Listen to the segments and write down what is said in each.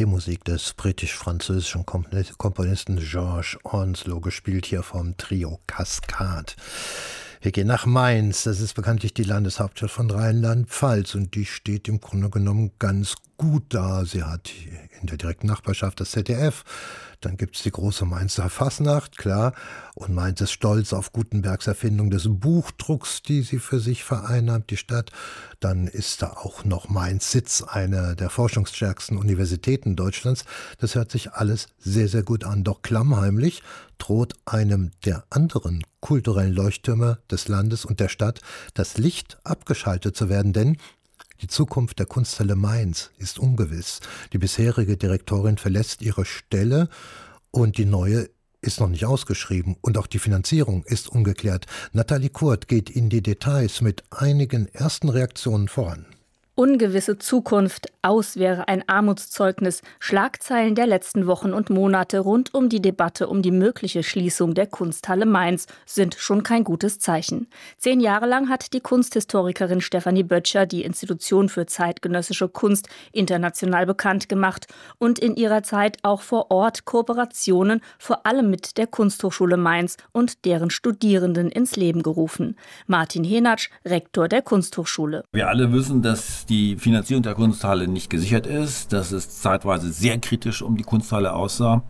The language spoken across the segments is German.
Titelmusik des britisch-französischen Komponisten Georges Onslow, gespielt hier vom Trio Cascade. Wir gehen nach Mainz, das ist bekanntlich die Landeshauptstadt von Rheinland-Pfalz und die steht im Grunde genommen ganz gut da. Sie hat in der direkten Nachbarschaft das ZDF, dann gibt es die große Mainzer Fasnacht, klar, und Mainz ist stolz auf Gutenbergs Erfindung des Buchdrucks, die sie für sich vereinnahmt, die Stadt. Dann ist da auch noch Mainz Sitz einer der forschungsstärksten Universitäten Deutschlands. Das hört sich alles sehr, sehr gut an, doch klammheimlich droht einem der anderen kulturellen Leuchttürme des Landes und der Stadt das Licht abgeschaltet zu werden, denn die Zukunft der Kunsthalle Mainz ist ungewiss. Die bisherige Direktorin verlässt ihre Stelle und die neue ist noch nicht ausgeschrieben und auch die Finanzierung ist ungeklärt. Nathalie Kurt geht in die Details mit einigen ersten Reaktionen voran. Ungewisse Zukunft, aus wäre ein Armutszeugnis. Schlagzeilen der letzten Wochen und Monate rund um die Debatte um die mögliche Schließung der Kunsthalle Mainz sind schon kein gutes Zeichen. 10 Jahre lang hat die Kunsthistorikerin Stefanie Böttcher die Institution für zeitgenössische Kunst international bekannt gemacht und in ihrer Zeit auch vor Ort Kooperationen vor allem mit der Kunsthochschule Mainz und deren Studierenden ins Leben gerufen. Martin Henatsch, Rektor der Kunsthochschule. Wir alle wissen, dass die Finanzierung der Kunsthalle nicht gesichert ist, dass es zeitweise sehr kritisch um die Kunsthalle aussah.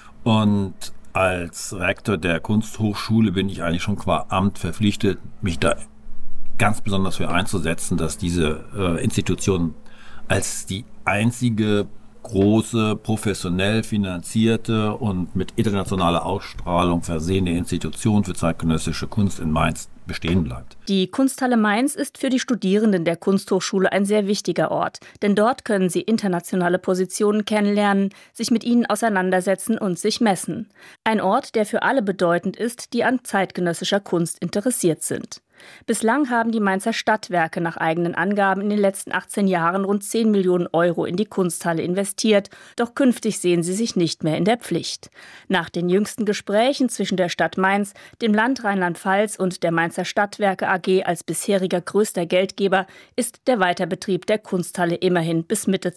Und als Rektor der Kunsthochschule bin ich eigentlich schon qua Amt verpflichtet, mich da ganz besonders für einzusetzen, dass diese Institution als die einzige große, professionell finanzierte und mit internationaler Ausstrahlung versehene Institution für zeitgenössische Kunst in Mainz bestehen bleibt. Die Kunsthalle Mainz ist für die Studierenden der Kunsthochschule ein sehr wichtiger Ort, denn dort können sie internationale Positionen kennenlernen, sich mit ihnen auseinandersetzen und sich messen. Ein Ort, der für alle bedeutend ist, die an zeitgenössischer Kunst interessiert sind. Bislang haben die Mainzer Stadtwerke nach eigenen Angaben in den letzten 18 Jahren rund 10 Millionen Euro in die Kunsthalle investiert, doch künftig sehen sie sich nicht mehr in der Pflicht. Nach den jüngsten Gesprächen zwischen der Stadt Mainz, dem Land Rheinland-Pfalz und der Mainzer Stadtwerke AG als bisheriger größter Geldgeber ist der Weiterbetrieb der Kunsthalle immerhin bis Mitte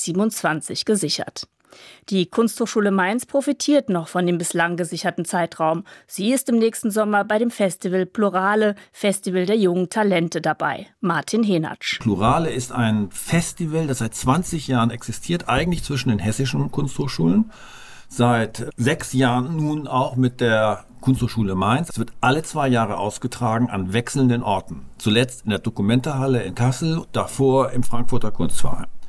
2027 gesichert. Die Kunsthochschule Mainz profitiert noch von dem bislang gesicherten Zeitraum. Sie ist im nächsten Sommer bei dem Festival Plurale, Festival der jungen Talente, dabei. Martin Henatsch. Plurale ist ein Festival, das seit 20 Jahren existiert, eigentlich zwischen den hessischen Kunsthochschulen. Seit 6 Jahren nun auch mit der Kunsthochschule Mainz. Es wird alle 2 Jahre ausgetragen an wechselnden Orten. Zuletzt in der Dokumentehalle in Kassel, davor im Frankfurter Kunstverein.